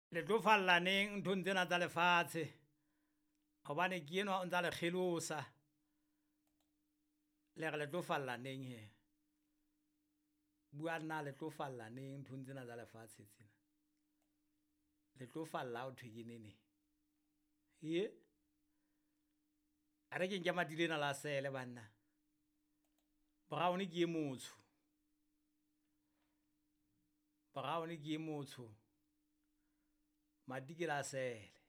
le tlo falla neng nthong tsena tsa lefatshe hobane ke enwa o ntsa le kgelosa le re le tlo falla neng he bua nna le tlo falla neng nthong tsena tsa lefatshe tsena le tlo falla o thwe ke nene ye a re ke nke madilena la sele banna Brown ke e motsho madi ke la sele